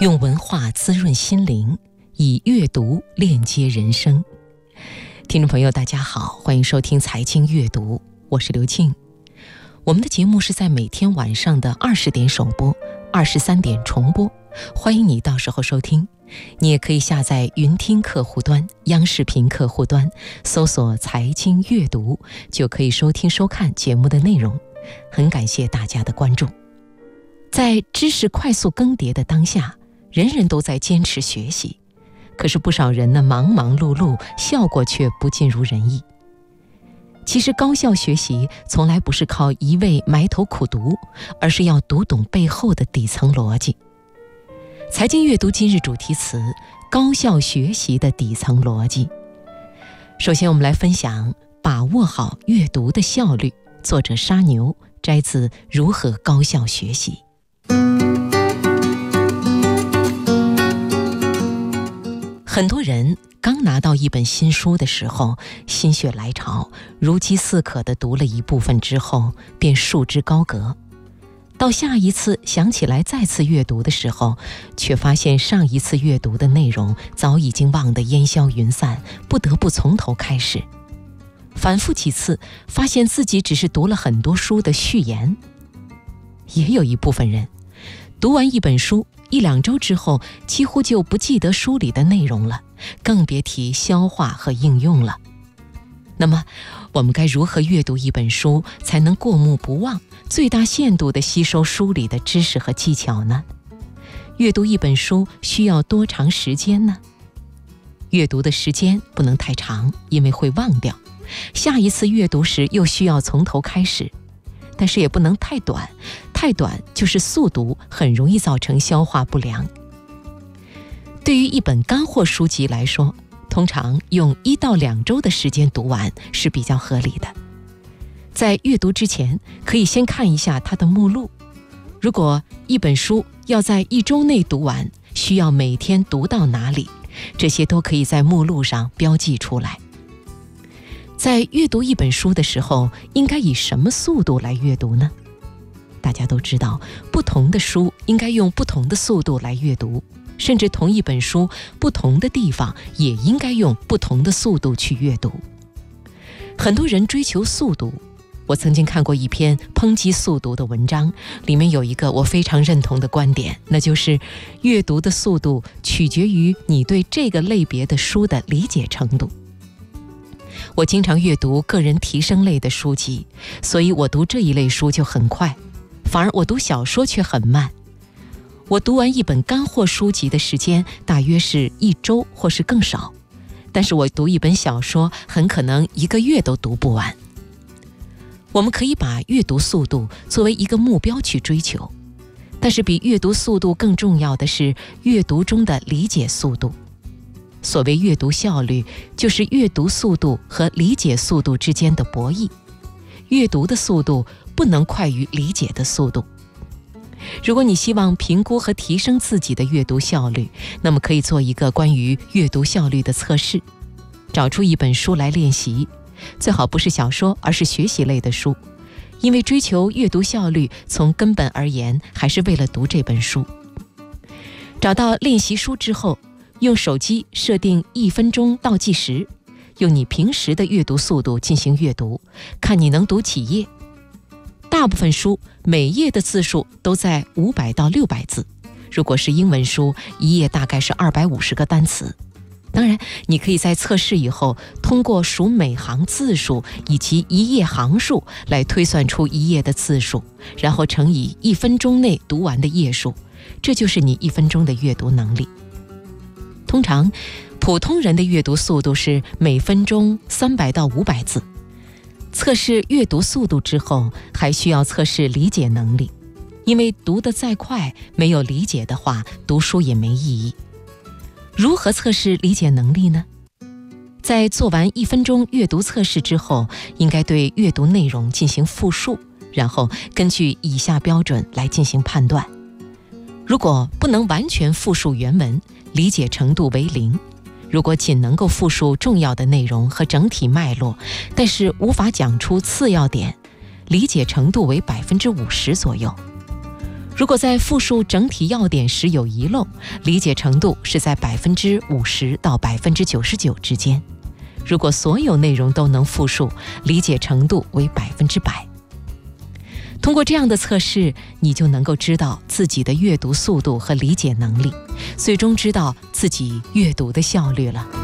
用文化滋润心灵，以阅读链接人生。听众朋友大家好，欢迎收听财经阅读，我是刘庆。我们的节目是在每天晚上的20点首播，23点重播，欢迎你到时候收听。你也可以下载云听客户端、央视频客户端，搜索财经阅读，就可以收听收看节目的内容。很感谢大家的关注。在知识快速更迭的当下，人人都在坚持学习，可是不少人呢忙忙碌碌，效果却不尽如人意。其实高效学习从来不是靠一味埋头苦读，而是要读懂背后的底层逻辑。财经阅读今日主题词：高效学习的底层逻辑。首先我们来分享把握好阅读的效率，作者沙牛，摘自《如何高效学习》。很多人刚拿到一本新书的时候，心血来潮，如饥似渴地读了一部分之后，便束之高阁。到下一次想起来再次阅读的时候，却发现上一次阅读的内容早已经忘得烟消云散，不得不从头开始。反复几次，发现自己只是读了很多书的序言。也有一部分人，读完一本书1-2周之后，几乎就不记得书里的内容了，更别提消化和应用了。那么，我们该如何阅读一本书，才能过目不忘，最大限度地吸收书里的知识和技巧呢？阅读一本书需要多长时间呢？阅读的时间不能太长，因为会忘掉。下一次阅读时又需要从头开始。但是也不能太短，太短就是速读，很容易造成消化不良。对于一本干货书籍来说，通常用1到2周的时间读完是比较合理的。在阅读之前，可以先看一下它的目录。如果一本书要在1周内读完，需要每天读到哪里，这些都可以在目录上标记出来。在阅读一本书的时候，应该以什么速度来阅读呢？大家都知道，不同的书应该用不同的速度来阅读，甚至同一本书，不同的地方也应该用不同的速度去阅读。很多人追求速读，我曾经看过一篇抨击速读的文章，里面有一个我非常认同的观点，那就是阅读的速度取决于你对这个类别的书的理解程度。我经常阅读个人提升类的书籍，所以我读这一类书就很快，反而我读小说却很慢。我读完一本干货书籍的时间大约是1周或是更少，但是我读一本小说很可能1个月都读不完。我们可以把阅读速度作为一个目标去追求，但是比阅读速度更重要的是阅读中的理解速度。所谓阅读效率，就是阅读速度和理解速度之间的博弈。阅读的速度不能快于理解的速度。如果你希望评估和提升自己的阅读效率，那么可以做一个关于阅读效率的测试。找出一本书来练习，最好不是小说，而是学习类的书。因为追求阅读效率，从根本而言，还是为了读这本书。找到练习书之后，用手机设定1分钟倒计时，用你平时的阅读速度进行阅读，看你能读几页。大部分书每页的字数都在500到600字，如果是英文书，一页大概是250个单词。当然，你可以在测试以后，通过数每行字数以及一页行数来推算出一页的字数，然后乘以1分钟内读完的页数，这就是你1分钟的阅读能力。通常，普通人的阅读速度是每分钟300到500字。测试阅读速度之后，还需要测试理解能力，因为读得再快，没有理解的话，读书也没意义。如何测试理解能力呢？在做完1分钟阅读测试之后，应该对阅读内容进行复述，然后根据以下标准来进行判断。如果不能完全复述原文，理解程度为0；如果仅能够复述重要的内容和整体脉络，但是无法讲出次要点，理解程度为50%左右。 如果在复述整体要点时有遗漏，理解程度是在50%到99%之间。如果所有内容都能复述，理解程度为100%。通过这样的测试，你就能够知道自己的阅读速度和理解能力，最终知道自己阅读的效率了。